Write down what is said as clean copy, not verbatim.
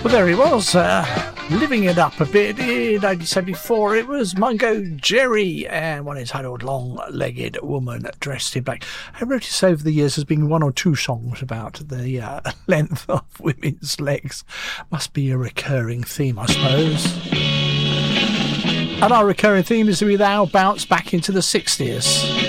Well, there he was, living it up a bit in 1974. It was Mungo Jerry, and one entitled Long-Legged Woman Dressed in Black. I noticed over the years there's been one or two songs about the length of women's legs. Must be a recurring theme, I suppose. And our recurring theme is we now bounce back into the 60s.